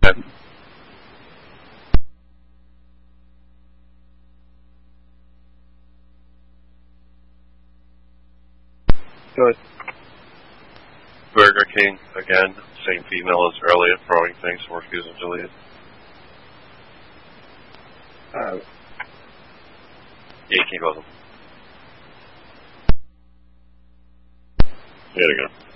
Okay. Good. Burger King, again, same female as earlier, throwing things for refusing to leave. Yeah, you can go. Here we go.